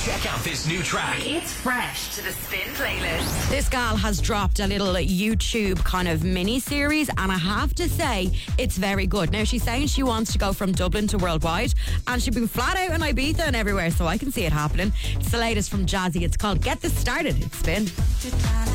Check out this new track. It's fresh to the Spin playlist. This gal has dropped a little YouTube kind of mini-series, and I have to say, it's very good. Now, she's saying she wants to go from Dublin to worldwide, and she's been flat out in Ibiza and everywhere, so I can see it happening. It's the latest from Jazzy. It's called Get This Started. It's Spin.